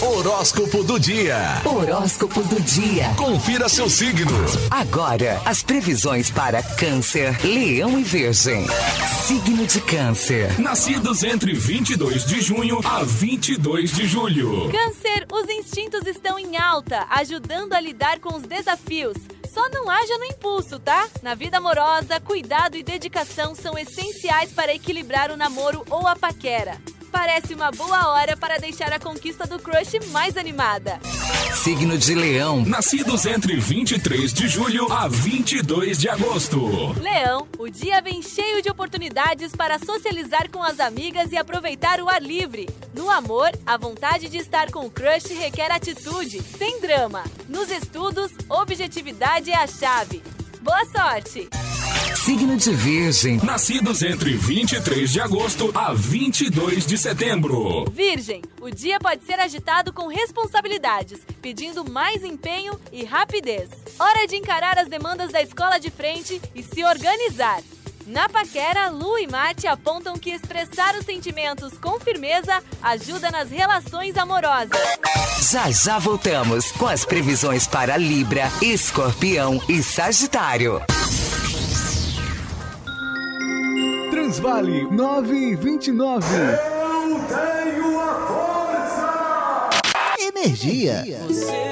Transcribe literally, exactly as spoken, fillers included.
Horóscopo do dia. Horóscopo do dia. Confira seu signo. Agora, as previsões para Câncer, Leão e Virgem. Signo de Câncer. Nascidos entre vinte e dois de junho a vinte e dois de julho. Câncer, os instintos estão em alta, ajudando a lidar com os desafios. Só não haja no impulso, tá? Na vida amorosa, cuidado e dedicação são essenciais para equilibrar o namoro ou a paquera. Parece uma boa hora para deixar a conquista do crush mais animada. Signo de Leão. Nascidos entre vinte e três de julho a vinte e dois de agosto. Leão, o dia vem cheio de oportunidades para socializar com as amigas e aproveitar o ar livre. No amor, a vontade de estar com o crush requer atitude, sem drama. Nos estudos, objetividade é a chave. Boa sorte! Signo de Virgem. Nascidos entre vinte e três de agosto a vinte e dois de setembro. Virgem, o dia pode ser agitado com responsabilidades, pedindo mais empenho e rapidez. Hora de encarar as demandas da escola de frente e se organizar. Na paquera, Lu e Marte apontam que expressar os sentimentos com firmeza ajuda nas relações amorosas. Já já voltamos com as previsões para Libra, Escorpião e Sagitário. Transvale nove e vinte e nove. Eu tenho a força! Energia. Você